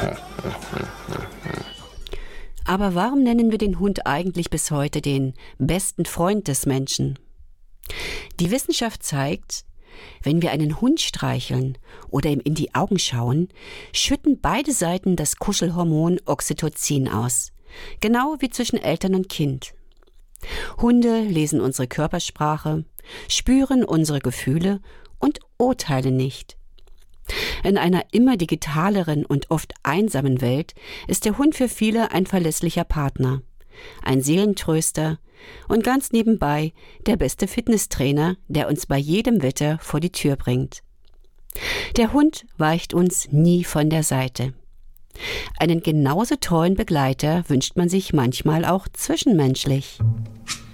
Aber warum nennen wir den Hund eigentlich bis heute den besten Freund des Menschen? Die Wissenschaft zeigt, wenn wir einen Hund streicheln oder ihm in die Augen schauen, schütten beide Seiten das Kuschelhormon Oxytocin aus. Genau wie zwischen Eltern und Kind. Hunde lesen unsere Körpersprache, spüren unsere Gefühle und urteilen nicht. In einer immer digitaleren und oft einsamen Welt ist der Hund für viele ein verlässlicher Partner, ein Seelentröster und ganz nebenbei der beste Fitnesstrainer, der uns bei jedem Wetter vor die Tür bringt. Der Hund weicht uns nie von der Seite. Einen genauso treuen Begleiter wünscht man sich manchmal auch zwischenmenschlich.